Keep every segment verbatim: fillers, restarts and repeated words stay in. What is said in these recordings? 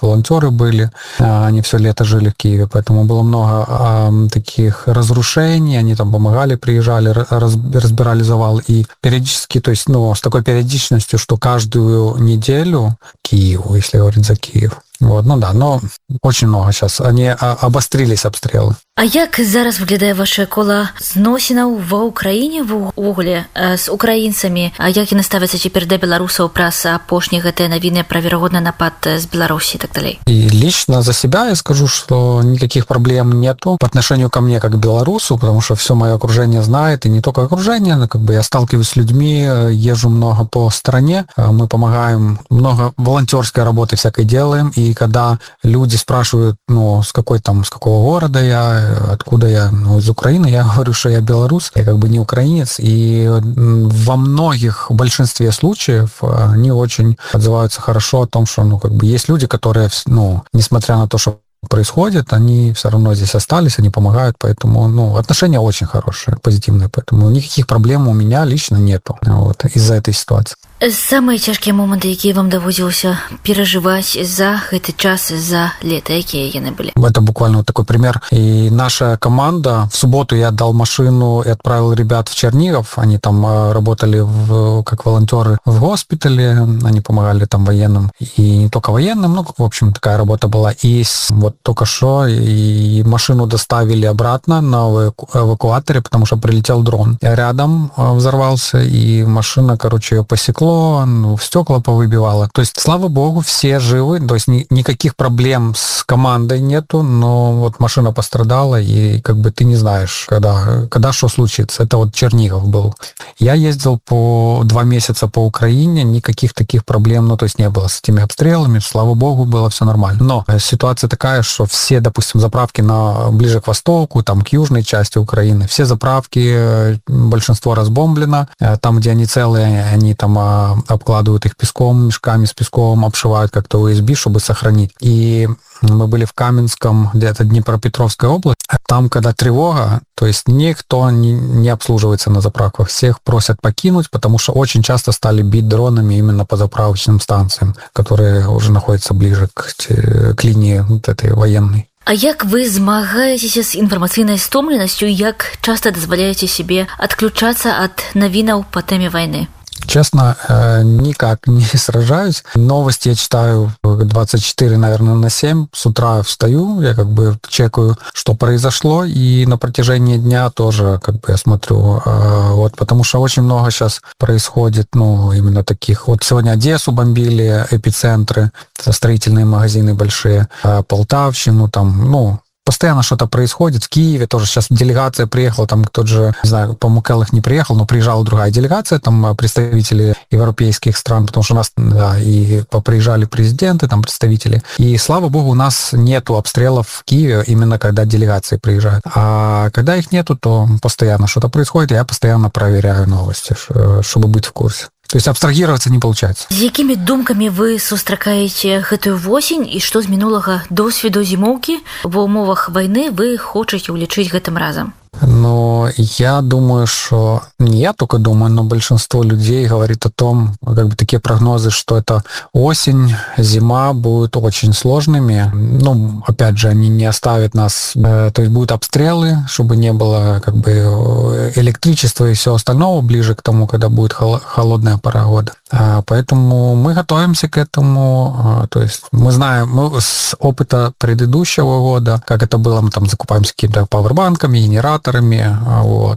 волонтеры были, они все лето жили в Киеве, поэтому было много а, таких разрушений, они там помогали, приезжали, раз, разбирали завал, и периодически, то есть, ну, с такой периодичностью, что каждую неделю Киеву, если говорить за Киев. Вот, ну да, но очень много сейчас. Они обострились, обстрелы. А як зараз выглядае ваше кола зносінаў ва ўкраіне ввогуле з украінцамі? А як яны ставяцца цяпер да беларусаў праз апошнія гэтыя навіны пра верагодны напад з Беларусі и так далее? И лично за себя я скажу, что никаких проблем нету по отношению ко мне как к белорусу, потому что все мое окружение знает, и не только окружение, но как бы я сталкиваюсь с людьми, езжу много по стране, мы помогаем, много волонтерской работы всякой делаем, и когда люди спрашивают, ну, с какой там, с какого города я, откуда я, ну, из Украины, я говорю, что я белорус, я как бы не украинец, и во многих, в большинстве случаев они очень отзываются хорошо о том, что, ну, как бы есть люди, которые, ну, несмотря на то, что происходит, они все равно здесь остались, они помогают, поэтому, ну, отношения очень хорошие, позитивные, поэтому никаких проблем у меня лично нету, вот, из-за этой ситуации. Самыя цяжкія моманты, якія вам даводзілася перажываць за гэты час, за лето, якія яны былі? Это буквально вот такой пример. И наша команда, в субботу я отдал машину и отправил ребят в Чернигов, они там работали в, как волонтеры в госпитале, они помогали там военным, и не только военным, ну, в общем, такая работа была. И вот только что и машину доставили обратно на эвакуаторе, потому что прилетел дрон. Я рядом взорвался, и машина, короче, ее посекло, ну, стекла повыбивало. То есть, слава богу, все живы, то есть ни, никаких проблем с командой нету, но вот машина пострадала, и как бы ты не знаешь, когда, когда что случится. Это вот Чернигов был. Я ездил по два месяца по Украине, никаких таких проблем, ну, то есть не было с этими обстрелами, слава богу, было все нормально. Но ситуация такая, что все, допустим, заправки на, ближе к востоку, там, к южной части Украины, все заправки, большинство разбомблено, там, где они целые, они там обкладывают их песком, мешками с песком, обшивают как-то о эс би, чтобы сохранить. И мы были в Каменском, где-то Днепропетровская область. Там, когда тревога, то есть никто не, не обслуживается на заправках. Всех просят покинуть, потому что очень часто стали бить дронами именно по заправочным станциям, которые уже находятся ближе к, к линии вот этой военной. А як вы змагаецеся з інфармацыйнай стомленасцю, як часто дазваляеце себе адключацца ад навінаў па тэме вайны? Честно, никак не сражаюсь. Новости я читаю двадцать четыре, наверное, на семь. С утра встаю, я как бы чекаю, что произошло, и на протяжении дня тоже как бы я смотрю. Вот, потому что очень много сейчас происходит, ну, именно таких. Вот сегодня Одессу бомбили, эпицентры, строительные магазины большие, Полтавщину, там, ну, постоянно что-то происходит. В Киеве тоже сейчас делегация приехала, там тот же, не знаю, по Мукелых не приехал, но приезжала другая делегация, там представители европейских стран, потому что у нас, да, и поприезжали президенты, там представители. И, слава богу, у нас нету обстрелов в Киеве именно когда делегации приезжают. А когда их нету, то постоянно что-то происходит, и я постоянно проверяю новости, чтобы быть в курсе. То есть абстрагироваться не получается. З якімі думкамі вы сустракаеце гэтую восень і што з мінулага досведу зімоўкі ва ўмовах вайны вы хочаце ўлічыць гэтым разам? Но я думаю, что не я только думаю, но большинство людей говорит о том, как бы такие прогнозы, что это осень, зима будут очень сложными. Ну, опять же, они не оставят нас, то есть будут обстрелы, чтобы не было как бы электричества и всего остального ближе к тому, когда будет холодная пора года. Поэтому мы готовимся к этому. То есть мы знаем, мы с опыта предыдущего года, как это было, мы там закупаемся какими-то пауэрбанками, генераторами. Вот.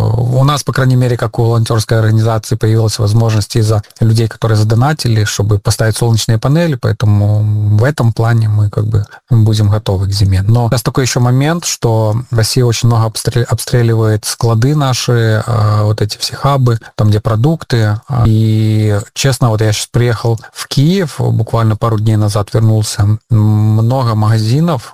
У нас, по крайней мере, как у волонтерской организации, появилась возможность из-за людей, которые задонатили, чтобы поставить солнечные панели, поэтому в этом плане мы как бы будем готовы к зиме. Но у нас такой еще момент, что Россия очень много обстреливает склады наши, вот эти все хабы, там, где продукты. И, честно, вот я сейчас приехал в Киев, буквально пару дней назад вернулся, много магазинов,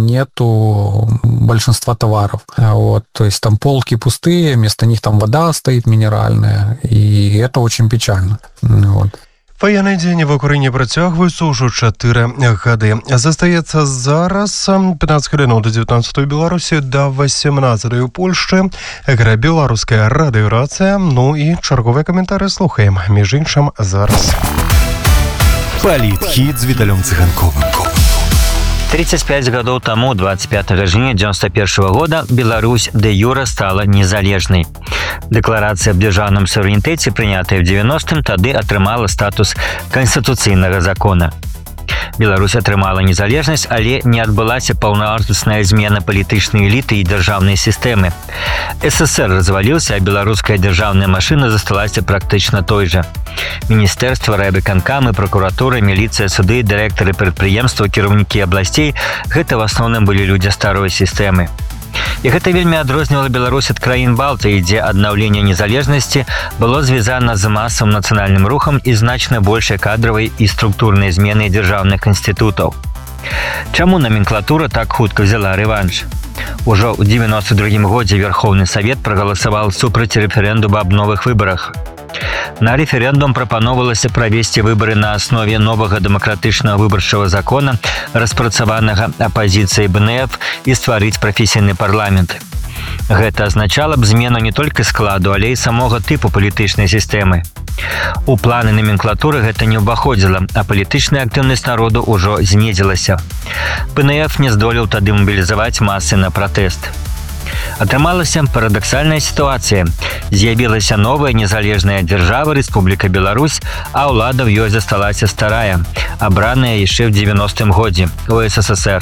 нету большинства товаров. Вот, то есть там полки пустые, вместо них там вода стоит минеральная, и это очень печально. Вот. Военный день в Украине протягивается уже четыре года. Застається зараз пятнадцать хвилин до девятнадцатой Беларуси, до восемнадцатой у Польши. Гра белорусская радиорация. Ну и черговые комментарии слухаем. Між іншим зараз. Политхит с Виталием Цыганковым. тридцать пять гадоў таму, двадцать пятого жніўня девяносто первого года, Беларусь де-юра стала незалежнай. Дэкларацыя аб дзяржаўным суверэнітэце, прынятая ў девяностым, тады атрымала статус канстытуцыйнага закона. Беларусь атрымала незалежнасць, але не адбылася паўнавартасная змена палітычнай эліты і дзяржаўнай сістэмы. СССР разваліўся, а беларуская дзяржаўная машына засталася практычна той жа. Міністэрства, райвыканкамы, пракуратура, міліцыя, суды, дырэктары прадпрыемства, кіраўнікі абласцей – гэта в асноўным былі людзі старой сістэмы. І гэта вельмі адрознівала Беларусь ад краін Балтыі, дзе аднаўленне незалежнасці было звязана з масавым нацыянальным рухам і значна большай кадравай і структурнай зменай дзяржаўных інстытутаў. Чаму номенклатура так хутка взяла рэванш? Ужо ў девяносто другім годзе Верховны Савет прагаласаваў супраць рэферэндума аб новых выбарах. На рэферэндум прапаноўвалася правесці выбары на аснове новага дэмакратычнага выбарчага закона, распрацаванага апазіцыяй бэ эн эф, і стварыць прафесійны парламент. Гэта азначала б змену не толькі складу, але і самога тыпу палітычнай сістэмы. У планы номенклатуры гэта не ўваходзіла, а палітычная актыўнасць народу ўжо знізілася. бэ эн эф не здолеў тады мабілізаваць масы на пратэст. Атрымалася парадаксальная сітуацыя. З'явілася новая незалежная дзяржава Рэспубліка Беларусь, а ўлада ў ёй засталася старая, абраная яшчэ ў девяностым годзе у эс эс эс эр.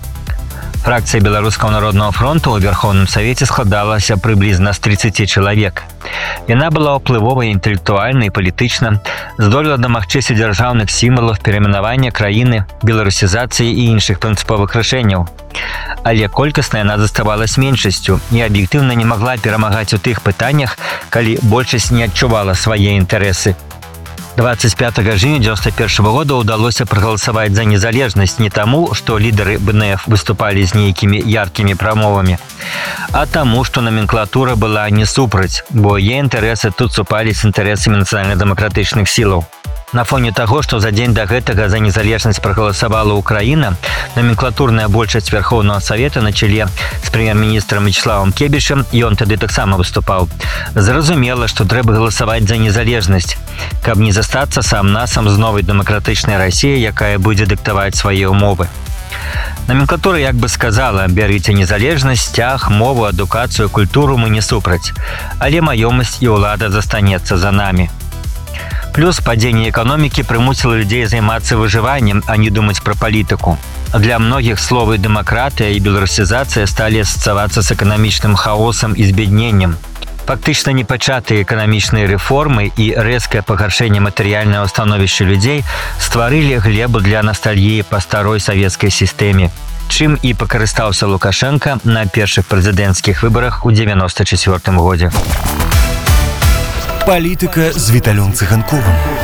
Фракцыя Беларускага народнага фронту ў Верховным Савеце складалася прыблізна з тридцати чалавек. Яна была ўплывовай інтэлектуальна і палітычна, здолела дамагчыся дзяржаўных сімвалаў, перайменавання краіны, беларусізацыі і іншых прынцыповых рашэнняў. Але колькасна яна заставалась меншасцю і аб'ектыўна не магла перамагаць у тых пытаннях, калі большасць не адчувала свае інтарэсы. двадцать пятого жніўня девяносто первого года удалося прагаласаваць за незалежнасць не таму, што лідары бэ эн эф выступалі з нейкімі яркімі прамовамі, а таму, што номенклатура была не супраць, бо яе інтарэсы тут супалі з інтарэсамі нацыянальна-дэмакратычных сілаў. На фоне таго, што за дзень да гэтага за незалежнасць прагаласавала Украіна, номенклатурная большасць Верховнага Савета на чале з прэм'ер-міністрам Вячеславам Кебішем, ён тады таксама выступаў, зразумела, што трэба галасаваць за незалежнасць, каб не застацца сам-насам з новай дэмакратычнай Расіяй, якая будзе дыктаваць свае ўмовы. Номенклатура як бы сказала: бярыце незалежнасць, сцяг, мову, адукацыю, культуру, мы не супраць, але маёмасць і ўлада застанецца за намі. Плюс падзенне эканомікі прымусіла людзей займацца выжываннем, а не думаць пра палітыку. Для многіх словы дэмакратыя і беларусізацыя сталі асацыявацца з эканамічным хаосам і збядненнем. Фактычна непачатыя эканамічныя рэформы і рэзкае пагаршэнне матэрыяльнага становішча людзей стварылі глебу для настальгіі па старой савецкай сістэме, чым і пакарыстаўся Лукашенка на першых прэзідэнцкіх выбарах у девяносто четвёртым годзе. Политика с Виталием Цыганковым.